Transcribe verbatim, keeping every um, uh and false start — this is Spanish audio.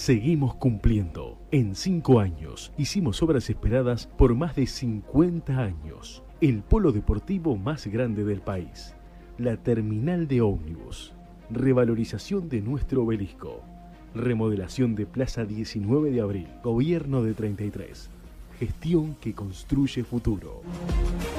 Seguimos cumpliendo. En cinco años hicimos obras esperadas por más de cincuenta años. El polo deportivo más grande del país. La terminal de ómnibus. Revalorización de nuestro obelisco. Remodelación de Plaza diecinueve de abril. Gobierno de treinta y tres. Gestión que construye futuro.